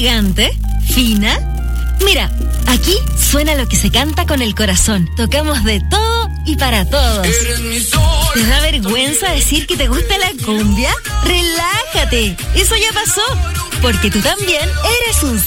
elegante, fina. Mira, aquí suena lo que se canta con el corazón. Tocamos de todo y para todos. ¿Te da vergüenza decir que te gusta la cumbia? ¡Relájate! Eso ya pasó, porque tú también eres un